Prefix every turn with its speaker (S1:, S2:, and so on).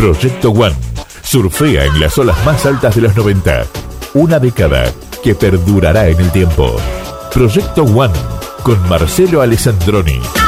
S1: Proyecto One. Surfea en las olas más altas de los 90. Una década que perdurará en el tiempo. Proyecto One con Marcelo Alessandroni.